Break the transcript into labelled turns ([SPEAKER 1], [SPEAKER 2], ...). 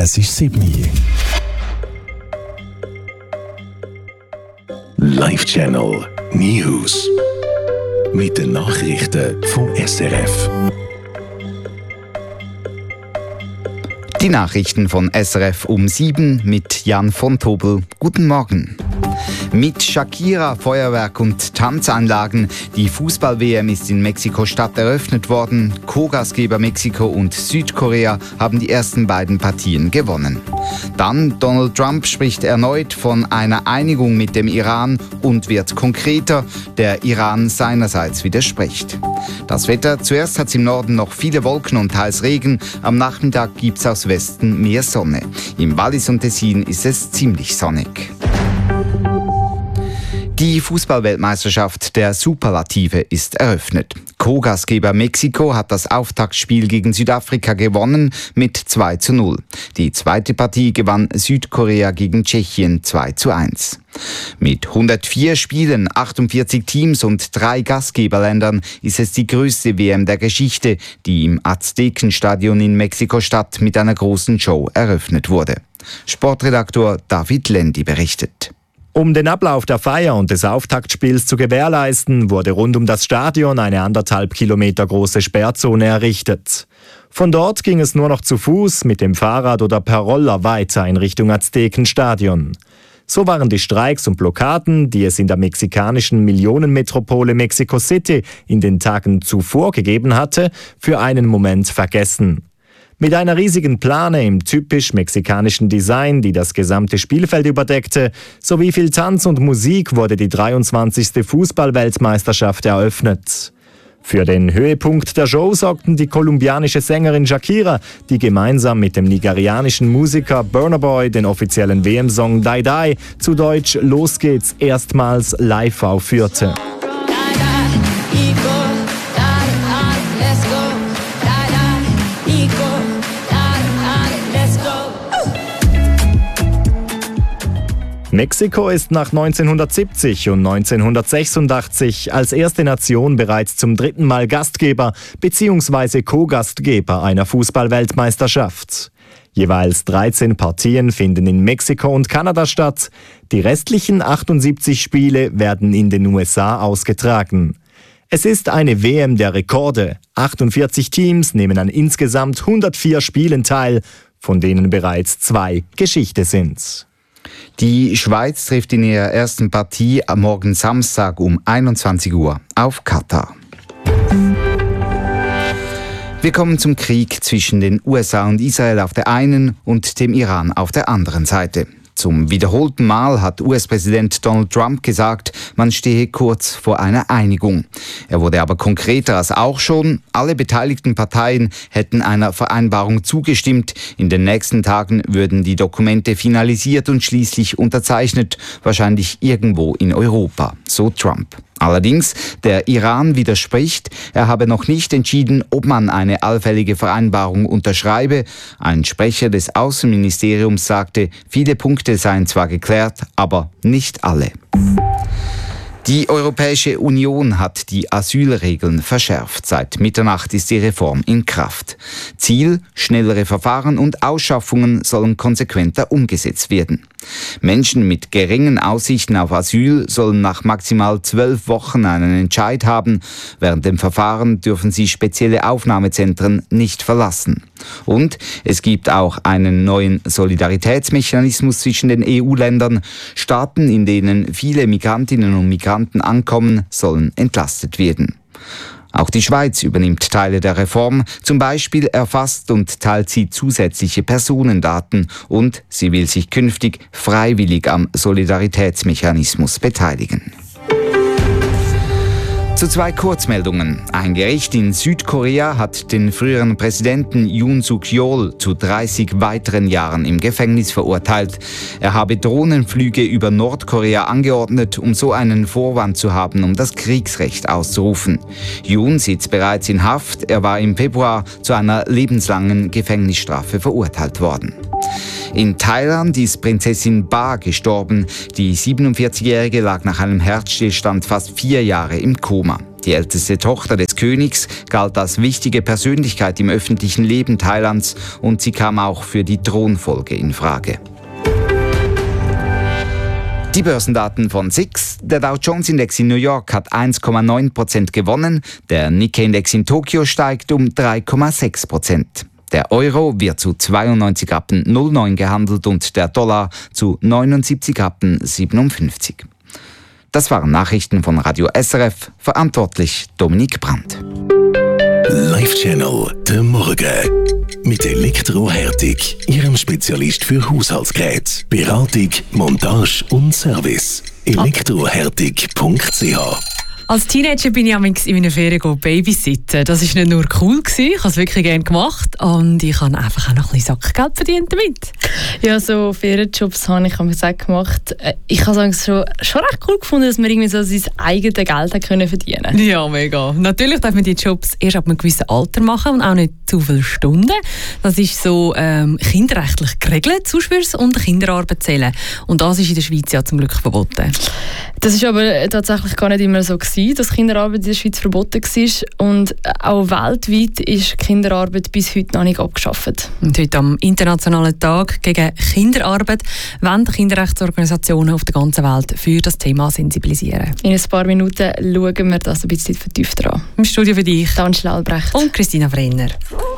[SPEAKER 1] Es ist 7 Uhr. Live Channel News. Mit den Nachrichten vom SRF.
[SPEAKER 2] Die Nachrichten von SRF um 7 mit Jan von Tobel. Guten Morgen. Mit Shakira, Feuerwerk und Tanzanlagen. Die Fußball-WM ist in Mexiko-Stadt eröffnet worden. Co-Gastgeber Mexiko und Südkorea haben die ersten beiden Partien gewonnen. Dann Donald Trump spricht erneut von einer Einigung mit dem Iran und wird konkreter, der Iran seinerseits widerspricht. Das Wetter: zuerst hat es im Norden noch viele Wolken und teils Regen. Am Nachmittag gibt es aus Westen mehr Sonne. Im Wallis und Tessin ist es ziemlich sonnig. Die Fußball-Weltmeisterschaft der Superlative ist eröffnet. Co-Gastgeber Mexiko hat das Auftaktspiel gegen Südafrika gewonnen mit 2:0. Die zweite Partie gewann Südkorea gegen Tschechien 2:1. Mit 104 Spielen, 48 Teams und 3 Gastgeberländern ist es die größte WM der Geschichte, die im Aztekenstadion in Mexiko-Stadt mit einer großen Show eröffnet wurde. Sportredaktor David Lendi berichtet.
[SPEAKER 3] Um den Ablauf der Feier und des Auftaktspiels zu gewährleisten, wurde rund um das Stadion eine 1,5 Kilometer große Sperrzone errichtet. Von dort ging es nur noch zu Fuß, mit dem Fahrrad oder per Roller weiter in Richtung Aztekenstadion. So waren die Streiks und Blockaden, die es in der mexikanischen Millionenmetropole Mexico City in den Tagen zuvor gegeben hatte, für einen Moment vergessen. Mit einer riesigen Plane im typisch mexikanischen Design, die das gesamte Spielfeld überdeckte, sowie viel Tanz und Musik wurde die 23. Fußball-Weltmeisterschaft eröffnet. Für den Höhepunkt der Show sorgten die kolumbianische Sängerin Shakira, die gemeinsam mit dem nigerianischen Musiker Burna Boy den offiziellen WM-Song Die Die, zu Deutsch Los geht's, erstmals live aufführte. Mexiko ist nach 1970 und 1986 als erste Nation bereits zum 3. Mal Gastgeber bzw. Co-Gastgeber einer Fußball-Weltmeisterschaft. Jeweils 13 Partien finden in Mexiko und Kanada statt. Die restlichen 78 Spiele werden in den USA ausgetragen. Es ist eine WM der Rekorde. 48 Teams nehmen an insgesamt 104 Spielen teil, von denen bereits 2 Geschichte sind.
[SPEAKER 2] Die Schweiz trifft in ihrer ersten Partie am morgen Samstag um 21 Uhr auf Katar. Wir kommen zum Krieg zwischen den USA und Israel auf der einen und dem Iran auf der anderen Seite. Zum wiederholten Mal hat US-Präsident Donald Trump gesagt, man stehe kurz vor einer Einigung. Er wurde aber konkreter als auch schon. Alle beteiligten Parteien hätten einer Vereinbarung zugestimmt. In den nächsten Tagen würden die Dokumente finalisiert und schließlich unterzeichnet, wahrscheinlich irgendwo in Europa, so Trump. Allerdings, der Iran widerspricht, er habe noch nicht entschieden, ob man eine allfällige Vereinbarung unterschreibe. Ein Sprecher des Außenministeriums sagte, viele Punkte seien zwar geklärt, aber nicht alle. Die Europäische Union hat die Asylregeln verschärft. Seit Mitternacht ist die Reform in Kraft. Ziel: schnellere Verfahren und Ausschaffungen sollen konsequenter umgesetzt werden. Menschen mit geringen Aussichten auf Asyl sollen nach maximal 12 Wochen einen Entscheid haben. Während dem Verfahren dürfen sie spezielle Aufnahmezentren nicht verlassen. Und es gibt auch einen neuen Solidaritätsmechanismus zwischen den EU-Ländern. Staaten, in denen viele Migrantinnen und Migranten ankommen, sollen entlastet werden. Auch die Schweiz übernimmt Teile der Reform. Zum Beispiel erfasst und teilt sie zusätzliche Personendaten und sie will sich künftig freiwillig am Solidaritätsmechanismus beteiligen. Zu 2 Kurzmeldungen. Ein Gericht in Südkorea hat den früheren Präsidenten Yoon Suk-yeol zu 30 weiteren Jahren im Gefängnis verurteilt. Er habe Drohnenflüge über Nordkorea angeordnet, um so einen Vorwand zu haben, um das Kriegsrecht auszurufen. Yoon sitzt bereits in Haft. Er war im Februar zu einer lebenslangen Gefängnisstrafe verurteilt worden. In Thailand ist Prinzessin Ba gestorben. Die 47-Jährige lag nach einem Herzstillstand fast 4 Jahre im Koma. Die älteste Tochter des Königs galt als wichtige Persönlichkeit im öffentlichen Leben Thailands und sie kam auch für die Thronfolge in Frage. Die Börsendaten von SIX. Der Dow Jones Index in New York hat 1,9% gewonnen, der Nikkei-Index in Tokio steigt um 3,6%. Der Euro wird zu 92 Rappen 09 gehandelt und der Dollar zu 79 Rappen 57. Das waren Nachrichten von Radio SRF, verantwortlich Dominik Brandt.
[SPEAKER 1] Live-Channel «Der Morgen» mit Elektrohärtig, Ihrem Spezialist für Haushaltsgeräte, Beratung, Montage und Service. elektrohärtig.ch.
[SPEAKER 4] Als Teenager bin ich in meiner Ferien babysitten. Das war nicht nur cool, ich habe es wirklich gerne gemacht und ich habe einfach auch noch ein bisschen Sackgeld verdient damit.
[SPEAKER 5] Ja, so Ferienjobs habe ich auch gemacht. Ich habe es schon recht cool gefunden, dass man irgendwie so sein eigenes Geld verdienen konnte.
[SPEAKER 4] Ja, mega. Natürlich darf man die Jobs erst ab einem gewissen Alter machen und auch nicht zu viele Stunden. Das ist so kinderrechtlich geregelt, sonst würde es unter Kinderarbeit zählen. Und das ist in der Schweiz ja zum Glück verboten.
[SPEAKER 5] Das ist aber tatsächlich gar nicht immer so gewesen, dass Kinderarbeit in der Schweiz verboten war. Und auch weltweit ist Kinderarbeit bis heute noch nicht abgeschafft.
[SPEAKER 4] Und heute am Internationalen Tag gegen Kinderarbeit wollen Kinderrechtsorganisationen auf der ganzen Welt für das Thema sensibilisieren.
[SPEAKER 5] In ein paar Minuten schauen wir das ein bisschen vertiefter an.
[SPEAKER 4] Im Studio für dich
[SPEAKER 5] Dan Schlaubercht
[SPEAKER 4] und Christina Brenner.